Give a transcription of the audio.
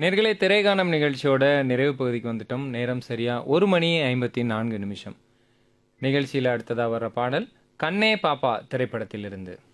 நேர்களே திரைகானம் நிகழ்ச்சியோட நிறைவு பகுதிக்கு வந்துட்டோம். நேரம் சரியா 1:54 நிமிஷம். நிகழ்ச்சியில் அடுத்ததாக வர்ற பாடல் கண்ணே பாப்பா திரைப்படத்திலிருந்து.